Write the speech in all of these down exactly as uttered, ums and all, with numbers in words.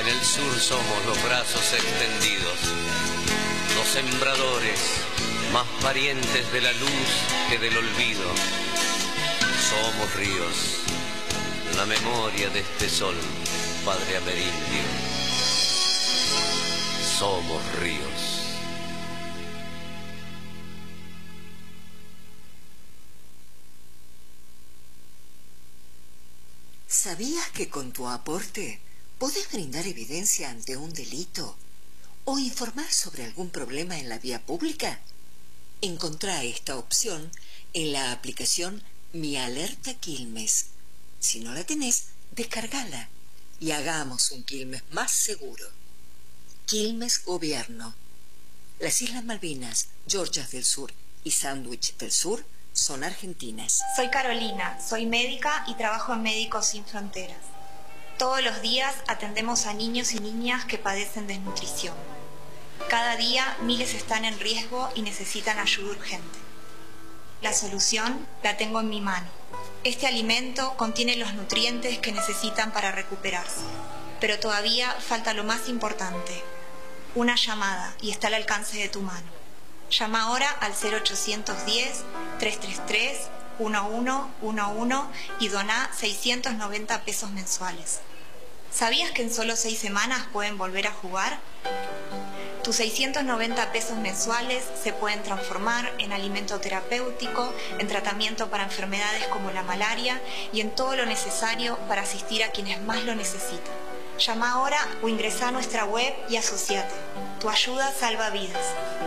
En el sur somos los brazos extendidos, los sembradores, más parientes de la luz que del olvido. Somos ríos, la memoria de este sol, padre amerindio. Somos ríos. ¿Sabías que con tu aporte podés brindar evidencia ante un delito o informar sobre algún problema en la vía pública? Encontrá esta opción en la aplicación Mi Alerta Quilmes. Si no la tenés, descargala y hagamos un Quilmes más seguro. Quilmes Gobierno. Las Islas Malvinas, Georgias del Sur y Sandwich del Sur son argentinas. Soy Carolina, soy médica y trabajo en Médicos Sin Fronteras. Todos los días atendemos a niños y niñas que padecen desnutrición. Cada día miles están en riesgo y necesitan ayuda urgente. La solución la tengo en mi mano. Este alimento contiene los nutrientes que necesitan para recuperarse. Pero todavía falta lo más importante. Una llamada y está al alcance de tu mano. Llama ahora al cero ochocientos diez, trescientos treinta y tres, once once y doná seiscientos noventa pesos mensuales. ¿Sabías que en solo seis semanas pueden volver a jugar? Tus seiscientos noventa pesos mensuales se pueden transformar en alimento terapéutico, en tratamiento para enfermedades como la malaria y en todo lo necesario para asistir a quienes más lo necesitan. Llama ahora o ingresa a nuestra web y asociate. Tu ayuda salva vidas.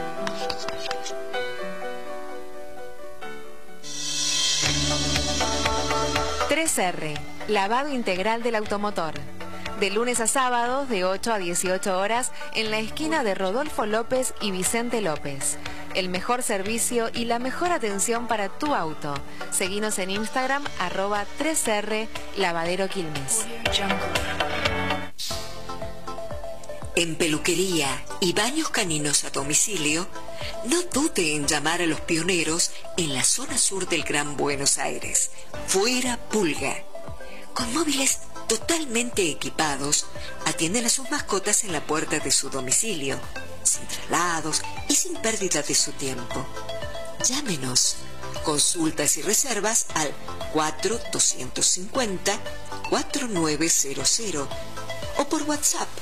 tres erre, lavado integral del automotor. De lunes a sábados, de ocho a dieciocho horas, en la esquina de Rodolfo López y Vicente López. El mejor servicio y la mejor atención para tu auto. Seguinos en Instagram, arroba tres erre Lavadero Quilmes. En peluquería y baños caninos a domicilio, no dude en llamar a los pioneros en la zona sur del Gran Buenos Aires. Fuera Pulga. Con móviles totalmente equipados, atienden a sus mascotas en la puerta de su domicilio, sin traslados y sin pérdida de su tiempo. Llámenos. Consultas y reservas al cuatro dos cinco cero, cuatro nueve cero cero o por WhatsApp